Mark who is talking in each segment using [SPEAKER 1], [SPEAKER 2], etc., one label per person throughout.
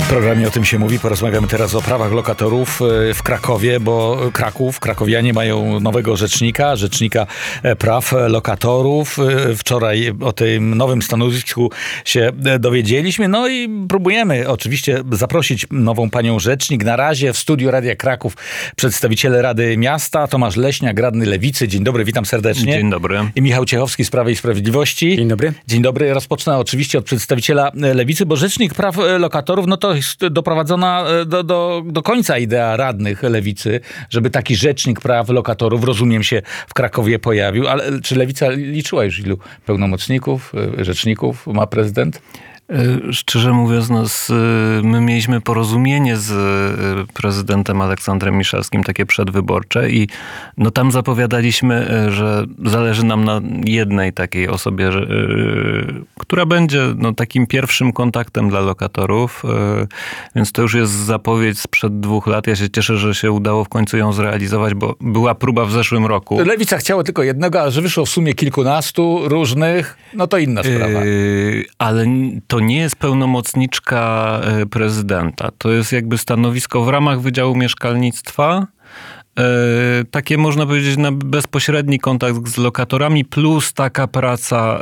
[SPEAKER 1] W programie O tym się mówi. Porozmawiamy teraz o prawach lokatorów w Krakowie, bo krakowianie mają nowego rzecznika praw lokatorów. Wczoraj o tym nowym stanowisku się dowiedzieliśmy. No i próbujemy oczywiście zaprosić nową panią rzecznik. Na razie w studiu Radia Kraków przedstawiciele Rady Miasta. Tomasz Leśniak, radny Lewicy. Dzień dobry, witam serdecznie.
[SPEAKER 2] Dzień dobry.
[SPEAKER 1] I Michał Ciechowski z Prawa i Sprawiedliwości.
[SPEAKER 3] Dzień dobry.
[SPEAKER 1] Dzień dobry. Rozpocznę oczywiście od przedstawiciela Lewicy, bo rzecznik praw lokatorów, no to jest doprowadzona do końca idea radnych Lewicy, żeby taki rzecznik praw lokatorów, rozumiem, się w Krakowie pojawił. Ale czy Lewica liczyła już, ilu pełnomocników, rzeczników ma prezydent?
[SPEAKER 2] Szczerze mówiąc, my mieliśmy porozumienie z prezydentem Aleksandrem Miszalskim, takie przedwyborcze, i tam zapowiadaliśmy, że zależy nam na jednej takiej osobie, która będzie takim pierwszym kontaktem dla lokatorów, więc to już jest zapowiedź sprzed 2 lat. Ja się cieszę, że się udało w końcu ją zrealizować, bo była próba w zeszłym roku.
[SPEAKER 1] Lewica chciała tylko jednego, a że wyszło w sumie kilkunastu różnych, no to inna sprawa.
[SPEAKER 2] Ale to nie jest pełnomocniczka prezydenta. To jest jakby stanowisko w ramach Wydziału Mieszkalnictwa. Takie, można powiedzieć, na bezpośredni kontakt z lokatorami, plus taka praca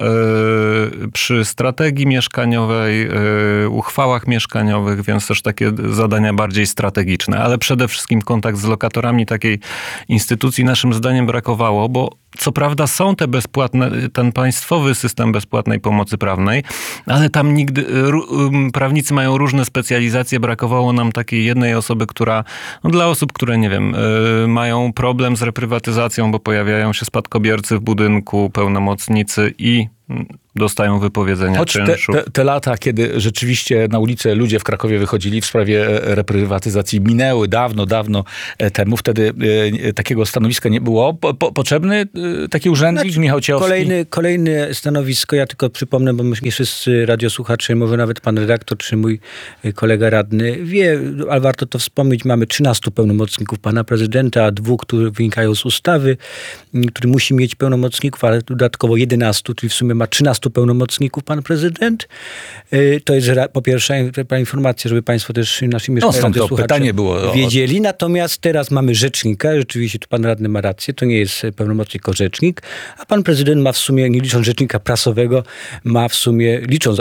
[SPEAKER 2] przy strategii mieszkaniowej, uchwałach mieszkaniowych, więc też takie zadania bardziej strategiczne, ale przede wszystkim kontakt z lokatorami. Takiej instytucji naszym zdaniem brakowało, bo co prawda są te bezpłatne, ten państwowy system bezpłatnej pomocy prawnej, ale tam nigdy prawnicy mają różne specjalizacje. Brakowało nam takiej jednej osoby, która, dla osób, które, nie wiem, mają problem z reprywatyzacją, bo pojawiają się spadkobiercy w budynku, pełnomocnicy i dostają wypowiedzenia czynszu.
[SPEAKER 1] Te lata, kiedy rzeczywiście na ulicę ludzie w Krakowie wychodzili w sprawie reprywatyzacji, minęły dawno temu. Wtedy takiego stanowiska nie było. Potrzebny taki urzędnik, Michał Ciechowski?
[SPEAKER 3] Kolejne stanowisko, ja tylko przypomnę, bo nie wszyscy radiosłuchacze, może nawet pan redaktor, czy mój kolega radny wie, ale warto to wspomnieć, mamy 13 pełnomocników pana prezydenta, 2, które wynikają z ustawy, który musi mieć pełnomocników, ale dodatkowo 11, czyli w sumie ma 13 pełnomocników pan prezydent. To jest po pierwsze informacja, żeby państwo też nasi
[SPEAKER 1] pytanie było
[SPEAKER 3] wiedzieli. Natomiast teraz mamy rzecznika. Rzeczywiście tu pan radny ma rację. To nie jest pełnomocnik, tylko rzecznik. A pan prezydent ma w sumie, nie licząc rzecznika prasowego, ma w sumie, licząc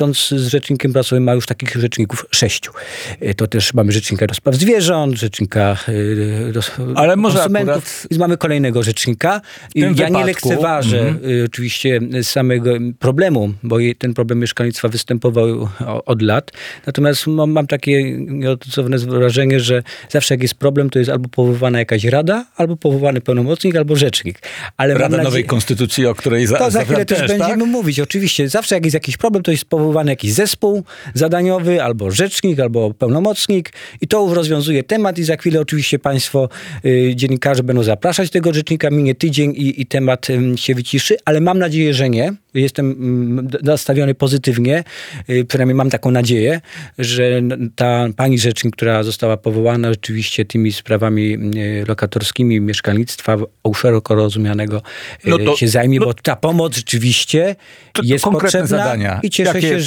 [SPEAKER 3] z rzecznikiem prasowym, ma już takich rzeczników 6. To też mamy rzecznika do spraw zwierząt, rzecznika do konsumentów. Więc mamy kolejnego rzecznika. Ja nie lekceważę oczywiście samego problemu, bo ten problem mieszkalnictwa występował od lat. Natomiast mam takie nieodzowne wrażenie, że zawsze jak jest problem, to jest albo powoływana jakaś rada, albo powołany pełnomocnik, albo rzecznik. Ale
[SPEAKER 1] Rada nowej konstytucji, o której
[SPEAKER 3] za chwilę też będziemy mówić. Oczywiście, zawsze jak jest jakiś problem, to jest powoływany jakiś zespół zadaniowy, albo rzecznik, albo pełnomocnik i to już rozwiązuje temat i za chwilę oczywiście państwo, dziennikarze będą zapraszać tego rzecznika, minie tydzień i temat się wyciszy, ale mam nadzieję, że nie. Jestem nastawiony pozytywnie, przynajmniej mam taką nadzieję, że ta pani rzecznik, która została powołana rzeczywiście tymi sprawami lokatorskimi, mieszkalnictwa szeroko rozumianego się zajmie, bo ta pomoc rzeczywiście jest potrzebna
[SPEAKER 1] zadania.
[SPEAKER 3] I cieszę się,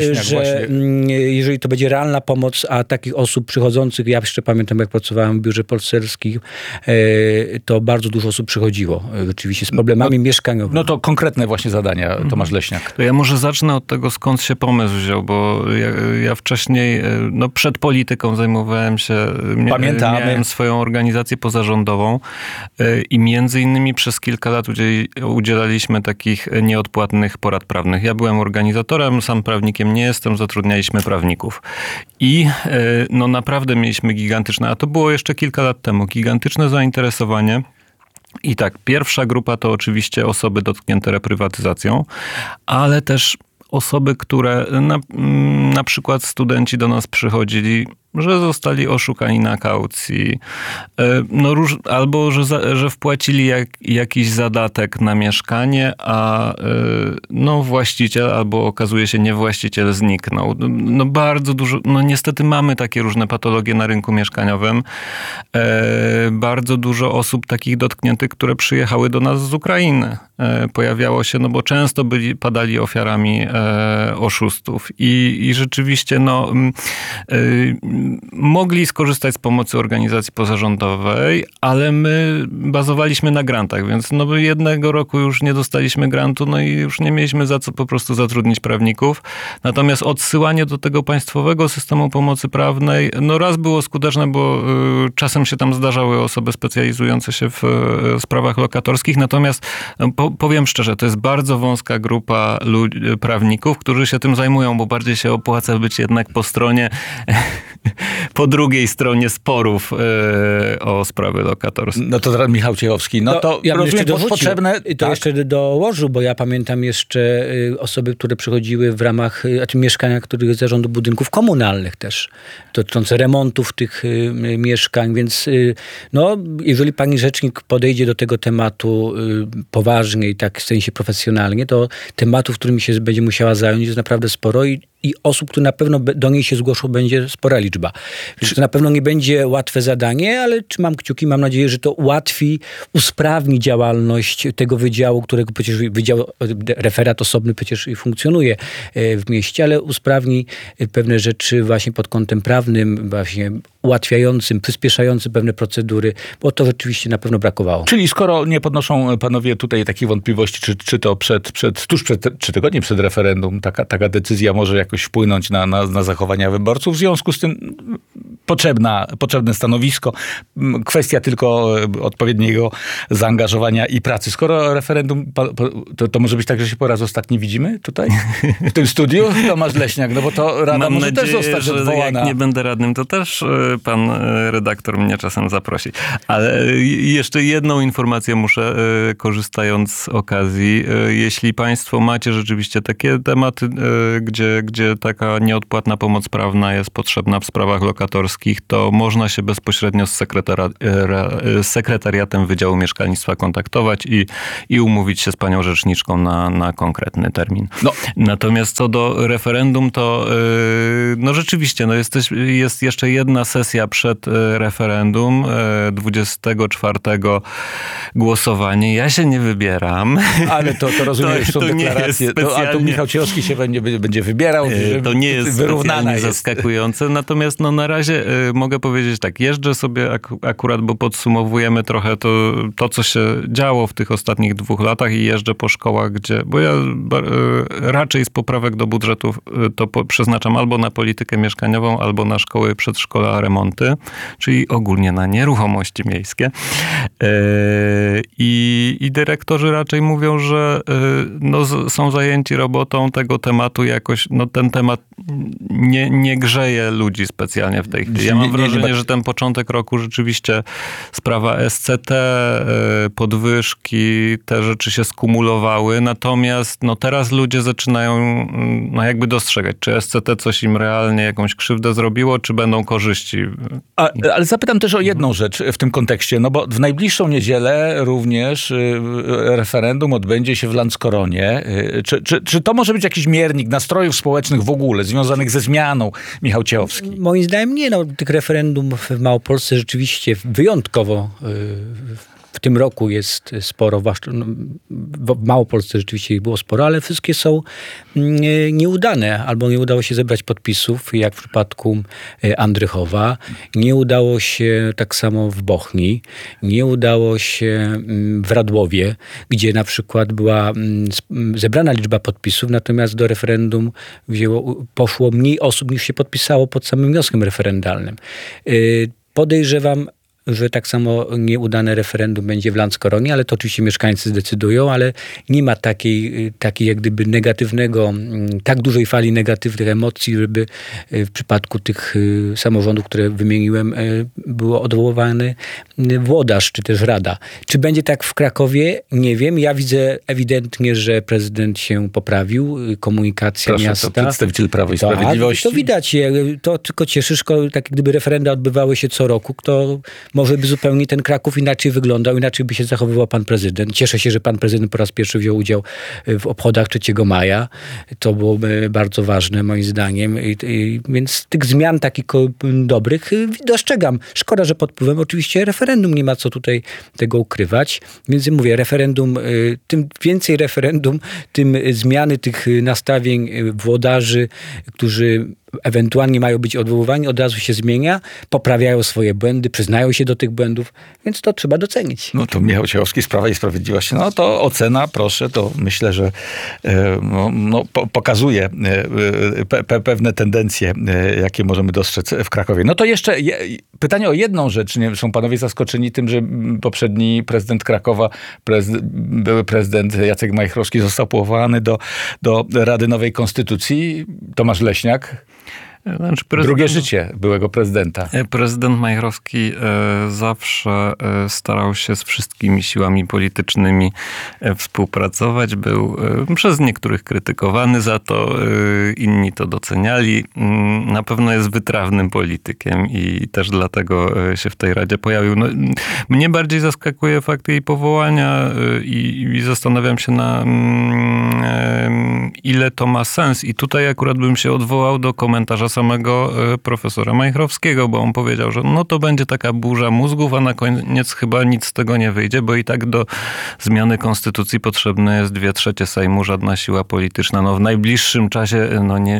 [SPEAKER 3] że jeżeli to będzie realna pomoc, a takich osób przychodzących, ja jeszcze pamiętam, jak pracowałem w biurze poselskim, to bardzo dużo osób przychodziło rzeczywiście z problemami mieszkaniowymi.
[SPEAKER 1] No to konkretne właśnie zadania. Tomasz Leśniak.
[SPEAKER 2] To ja może zacznę od tego, skąd się pomysł wziął, bo ja wcześniej, przed polityką zajmowałem się, miałem swoją organizację pozarządową i między innymi przez kilka lat udzielaliśmy takich nieodpłatnych porad prawnych. Ja byłem organizatorem, sam prawnikiem nie jestem, zatrudnialiśmy prawników. I naprawdę mieliśmy gigantyczne, a to było jeszcze kilka lat temu, gigantyczne zainteresowanie. I tak, pierwsza grupa to oczywiście osoby dotknięte reprywatyzacją, ale też osoby, które na przykład studenci do nas przychodzili że zostali oszukani na kaucji, albo że wpłacili jakiś zadatek na mieszkanie, a właściciel albo okazuje się niewłaściciel zniknął. Bardzo dużo, niestety mamy takie różne patologie na rynku mieszkaniowym. Bardzo dużo osób takich dotkniętych, które przyjechały do nas z Ukrainy, pojawiało się, bo często padali ofiarami oszustów i rzeczywiście mogli skorzystać z pomocy organizacji pozarządowej, ale my bazowaliśmy na grantach, więc jednego roku już nie dostaliśmy grantu, i już nie mieliśmy za co po prostu zatrudnić prawników. Natomiast odsyłanie do tego państwowego systemu pomocy prawnej, raz było skuteczne, bo czasem się tam zdarzały osoby specjalizujące się w sprawach lokatorskich, natomiast powiem szczerze, to jest bardzo wąska grupa prawników, którzy się tym zajmują, bo bardziej się opłaca być jednak po drugiej stronie sporów o sprawy lokatorskie.
[SPEAKER 1] To teraz Michał Ciechowski. To
[SPEAKER 3] ja
[SPEAKER 1] rozumiem, potrzebne...
[SPEAKER 3] To jeszcze dołożył, bo ja pamiętam jeszcze osoby, które przychodziły w ramach mieszkania, których zarządu budynków komunalnych też, dotyczące remontów tych mieszkań, więc jeżeli pani rzecznik podejdzie do tego tematu poważnie i tak w sensie profesjonalnie, to tematów, którymi się będzie musiała zająć, jest naprawdę sporo i osób, które na pewno do niej się zgłoszą, będzie spora liczba. Więc to na pewno nie będzie łatwe zadanie, ale trzymam kciuki, mam nadzieję, że to usprawni działalność tego wydziału, którego przecież referat osobny przecież funkcjonuje w mieście, ale usprawni pewne rzeczy właśnie pod kątem prawnym, właśnie ułatwiającym, przyspieszającym pewne procedury, bo to rzeczywiście na pewno brakowało.
[SPEAKER 1] Czyli skoro nie podnoszą panowie tutaj takich wątpliwości, czy to tuż przed 3 tygodnie przed referendum taka decyzja może jakoś wpłynąć na zachowania wyborców, w związku z tym potrzebne stanowisko, kwestia tylko odpowiedniego zaangażowania i pracy. Skoro referendum, to może być tak, że się po raz ostatni widzimy tutaj w tym studiu? Tomasz Leśniak, bo to rada
[SPEAKER 2] Mam
[SPEAKER 1] może
[SPEAKER 2] nadzieję,
[SPEAKER 1] też zostać
[SPEAKER 2] że
[SPEAKER 1] odwołana.
[SPEAKER 2] Jak nie będę radnym, to też pan redaktor mnie czasem zaprosi. Ale jeszcze jedną informację muszę, korzystając z okazji. Jeśli państwo macie rzeczywiście takie tematy, gdzie taka nieodpłatna pomoc prawna jest potrzebna w sprawach lokatorskich, to można się bezpośrednio z sekretariatem Wydziału Mieszkalnictwa kontaktować i umówić się z panią rzeczniczką na konkretny termin. Natomiast co do referendum, to rzeczywiście jest jeszcze jedna sesja przed referendum, 24 głosowanie. Ja się nie wybieram.
[SPEAKER 1] Ale to rozumiem, że są deklaracje. A tu Michał Ciechowski się będzie wybierał.
[SPEAKER 2] To nie jest specjalnie zaskakujące. Natomiast na razie mogę powiedzieć tak, jeżdżę sobie akurat, bo podsumowujemy trochę to, co się działo w tych ostatnich 2 latach i jeżdżę po szkołach, bo ja raczej z poprawek do budżetów to przeznaczam albo na politykę mieszkaniową, albo na szkoły, przedszkola, remonty, czyli ogólnie na nieruchomości miejskie. I dyrektorzy raczej mówią, że są zajęci robotą tego tematu jakoś, ten temat nie grzeje ludzi specjalnie w tej chwili. Ja mam wrażenie, że ten początek roku rzeczywiście sprawa SCT, podwyżki, te rzeczy się skumulowały, natomiast teraz ludzie zaczynają jakby dostrzegać, czy SCT coś im realnie jakąś krzywdę zrobiło, czy będą korzyści.
[SPEAKER 1] Ale zapytam też o jedną rzecz w tym kontekście, bo w najbliższą niedzielę również referendum odbędzie się w Lanskoronie. Czy to może być jakiś miernik nastrojów społecznych w ogóle, związanych ze zmianą, Michał Ciechowski?
[SPEAKER 3] Moim zdaniem nie. Tych referendum w Małopolsce rzeczywiście wyjątkowo w tym roku jest sporo. W Małopolsce rzeczywiście ich było sporo, ale wszystkie są nieudane. Albo nie udało się zebrać podpisów, jak w przypadku Andrychowa. Nie udało się tak samo w Bochni. Nie udało się w Radłowie, gdzie na przykład była zebrana liczba podpisów, natomiast do referendum poszło mniej osób, niż się podpisało pod samym wnioskiem referendalnym. Podejrzewam, że tak samo nieudane referendum będzie w Landzkoronie, ale to oczywiście mieszkańcy zdecydują, ale nie ma takiej jak gdyby negatywnego, tak dużej fali negatywnych emocji, żeby w przypadku tych samorządów, które wymieniłem, było odwoływany włodarz, czy też rada. Czy będzie tak w Krakowie? Nie wiem. Ja widzę ewidentnie, że prezydent się poprawił, komunikacja miasta.
[SPEAKER 1] To przedstawiciel Prawa i Sprawiedliwości.
[SPEAKER 3] To widać. To tylko cieszy, tak gdyby referenda odbywały się co roku, to może by zupełnie ten Kraków inaczej wyglądał, inaczej by się zachowywał pan prezydent. Cieszę się, że pan prezydent po raz pierwszy wziął udział w obchodach 3 maja. To byłoby bardzo ważne moim zdaniem. Więc tych zmian takich dobrych dostrzegam. Szkoda, że pod wpływem oczywiście referendum, nie ma co tutaj tego ukrywać. Więc mówię, referendum, tym więcej referendum, tym zmiany tych nastawień włodarzy, którzy ewentualnie mają być odwoływani, od razu się zmienia, poprawiają swoje błędy, przyznają się do tych błędów, więc to trzeba docenić.
[SPEAKER 1] No to Michał Ciechowski z Prawa i Sprawiedliwości. No to ocena, proszę, to myślę, że pokazuje pewne tendencje, jakie możemy dostrzec w Krakowie. No to jeszcze pytanie o jedną rzecz. Nie są panowie zaskoczeni tym, że poprzedni prezydent Krakowa, były prezydent Jacek Majchrowski został powołany do Rady Nowej Konstytucji. Tomasz Leśniak. Drugie życie byłego prezydenta.
[SPEAKER 2] Prezydent Majchrowski zawsze starał się z wszystkimi siłami politycznymi współpracować. Był przez niektórych krytykowany za to, inni to doceniali. Na pewno jest wytrawnym politykiem i też dlatego się w tej Radzie pojawił. No, mnie bardziej zaskakuje fakt jej powołania i zastanawiam się na ile to ma sens. I tutaj akurat bym się odwołał do komentarza samego profesora Majchrowskiego, bo on powiedział, że no to będzie taka burza mózgów, a na koniec chyba nic z tego nie wyjdzie, bo i tak do zmiany konstytucji potrzebne jest 2/3 Sejmu, żadna siła polityczna. No w najbliższym czasie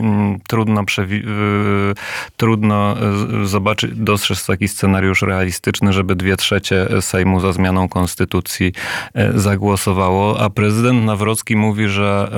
[SPEAKER 2] trudno zobaczyć, dostrzec taki scenariusz realistyczny, żeby 2/3 Sejmu za zmianą konstytucji zagłosowało, a prezydent Nawrocki mówi, że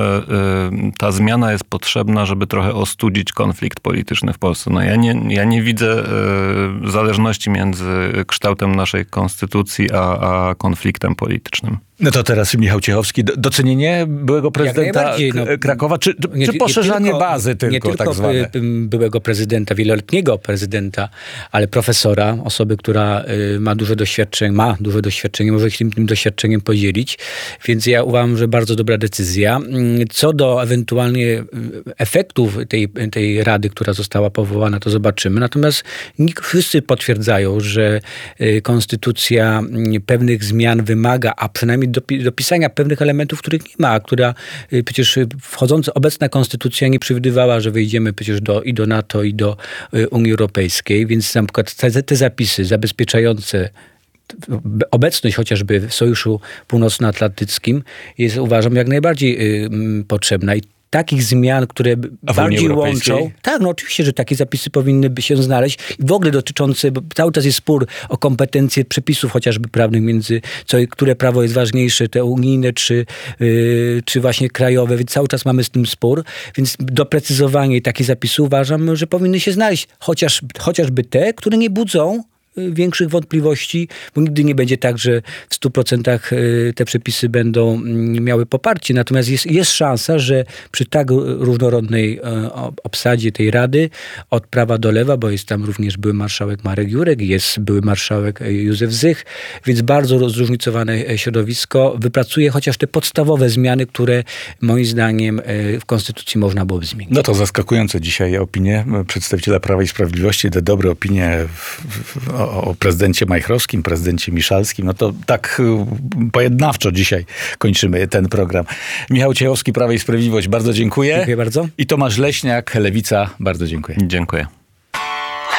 [SPEAKER 2] ta zmiana jest potrzebna, żeby trochę ostudzić konflikt polityczny w Polsce. No ja nie widzę zależności między kształtem naszej konstytucji a konfliktem politycznym.
[SPEAKER 1] No to teraz Michał Ciechowski. Docenienie byłego prezydenta Krakowa, czy poszerzanie bazy tylko tak zwane?
[SPEAKER 3] Nie tylko byłego prezydenta, wieloletniego prezydenta, ale profesora, osoby, która ma duże doświadczenie, może się tym doświadczeniem podzielić. Więc ja uważam, że bardzo dobra decyzja. Co do ewentualnie efektów tej rady, która została powołana, to zobaczymy. Natomiast wszyscy potwierdzają, że konstytucja pewnych zmian wymaga, a przynajmniej dopisania pewnych elementów, których nie ma, która przecież wchodząca obecna konstytucja nie przewidywała, że wejdziemy przecież do NATO i do Unii Europejskiej, więc na przykład te zapisy zabezpieczające obecność chociażby w Sojuszu Północnoatlantyckim jest, uważam, jak najbardziej potrzebna. I takich zmian, które bardziej łączą. Tak, no oczywiście, że takie zapisy powinny by się znaleźć. W ogóle dotyczące, bo cały czas jest spór o kompetencje przepisów chociażby prawnych między, które prawo jest ważniejsze, te unijne czy właśnie krajowe, więc cały czas mamy z tym spór. Więc doprecyzowanie takich zapisów uważam, że powinny się znaleźć. Chociażby te, które nie budzą większych wątpliwości, bo nigdy nie będzie tak, że w 100% te przepisy będą miały poparcie. Natomiast jest szansa, że przy tak różnorodnej obsadzie tej Rady od prawa do lewa, bo jest tam również były marszałek Marek Jurek, jest były marszałek Józef Zych, więc bardzo zróżnicowane środowisko wypracuje chociaż te podstawowe zmiany, które moim zdaniem w Konstytucji można byłoby zmienić.
[SPEAKER 1] No to zaskakujące dzisiaj opinie przedstawiciela Prawa i Sprawiedliwości, te dobre opinie o prezydencie Majchrowskim, prezydencie Miszalskim. No to tak pojednawczo dzisiaj kończymy ten program. Michał Ciechowski, Prawo i Sprawiedliwość, bardzo dziękuję.
[SPEAKER 3] Dziękuję bardzo.
[SPEAKER 1] I Tomasz Leśniak, Lewica, bardzo dziękuję.
[SPEAKER 2] Dziękuję.